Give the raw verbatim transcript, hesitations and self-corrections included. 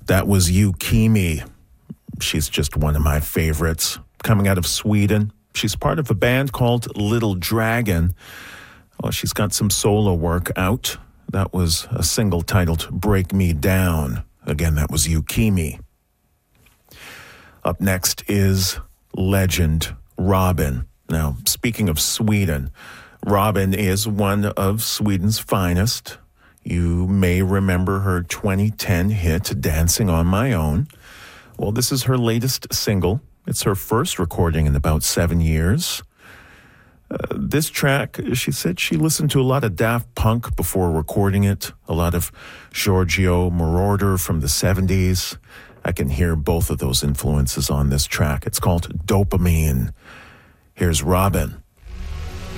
That was Yukimi. She's just one of my favorites. Coming out of Sweden. She's part of a band called Little Dragon. Well, she's got some solo work out. That was a single titled Break Me Down. Again, that was Yukimi. Up next is legend Robyn. Now, speaking of Sweden, Robyn is one of Sweden's finest. You may remember her twenty ten hit, Dancing on My Own. Well, this is her latest single. It's her first recording in about seven years. Uh, this track, she said she listened to a lot of Daft Punk before recording it, a lot of Giorgio Moroder from the seventies. I can hear both of those influences on this track. It's called Dopamine. Here's Robyn.